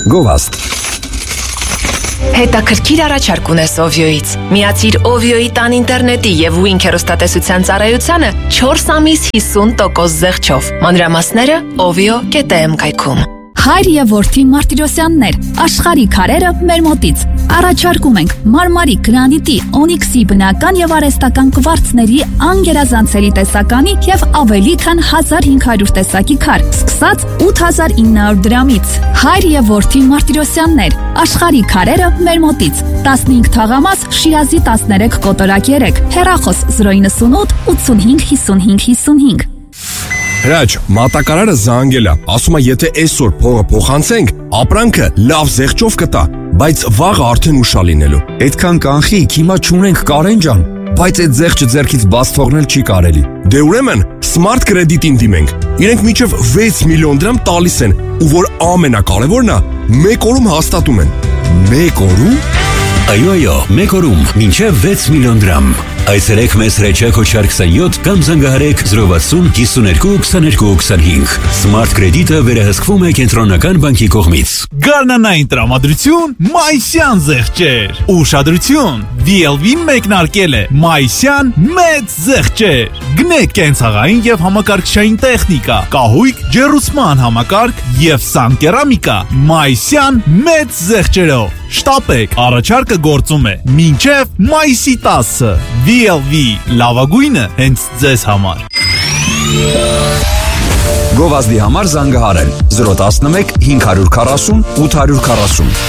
Գովաստ։ Հետաքրքիր առաջարկ ունես Ovio-ից։ Միացիր Ovio-ի տան ինտերնետի եւ Wink հեռուստատեսության ծառայությանը 4 ամիս 50% զեղչով։ Մանրամասները ovio.am կայքում։ Հայր եւ որդի Մարտիրոսյաններ, աշխարհի քարերը մեր մոտից։ Առաջարկում ենք մարմարի, գրանիտի, օնիքսի բնական եւ արհեստական կվարցների անգերազանցերի տեսականի եւ ավելի քան 1500 տեսակի քար, սկսած 8900 դրամից։ Հայր եւ որդի Մարտիրոսյաններ, աշխարհի քարերը մեր մոտից։ 15 թաղամաս, Շիրազի 13 կոտորակ 3, հեռախոս 098 85 55 55։ Հրաչ, մատակարարը զանգել է, ասում է եթե այսօր փողը փոխանցենք, ապրանքը լավ զեղչով կտա, բայց վաղը արդեն ուշ է լինելու։ Այդքան կանխիկ, հիմա չունենք Կարեն ջան, բայց այդ զեղչը ձեռքից բաց թողնել չի կարելի։ Դե ուրեմն Smart Credit-ին դիմենք։ Իրենք մինչև 6 միլիոն դրամ տալիս են, ու որ ամենակարևորն է, 1 օրում հաստատում են։ 1 օրում։ Այո, 1 օրում մինչև 6 միլիոն դրամ։ Այսերեք մեզ հրեչակ հոչար 27 կամ զանգահարեք 060 52 22 25։ Smart Credit-ը վերահսկվում է Կենտրոնական բանկի կողմից։ Գարնանային տրամադրություն Մայսյան զեղչեր։ Ուշադրություն, VLV-ն մեկնարկել է Մայսյան մեծ զեղչեր։ Գնեք կենցաղային եւ համակարգչային տեխնիկա, կահույք, ջեռուցման համակարգ եւ սանկերամիկա Մայսյան մեծ զեղչերով։ Շտապեք, առաջարկը գործում է մինչև մայիսի 10-ը։ VLV լավագույնը հենց ձեզ համար։ Գովազդի համար զանգահարել 011 540 840